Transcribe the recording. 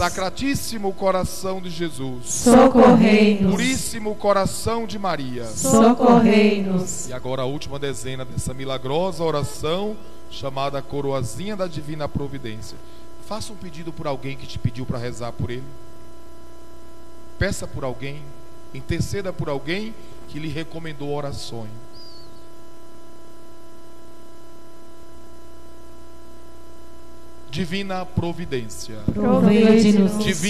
Sacratíssimo coração de Jesus, socorrei-nos. Puríssimo coração de Maria, Socorrei-nos. E agora a última dezena dessa milagrosa oração, chamada Coroazinha da Divina Providência. Faça um pedido por alguém que te pediu para rezar por ele. Peça por alguém, interceda por alguém que lhe recomendou orações. Divina Providência, Provede-nos.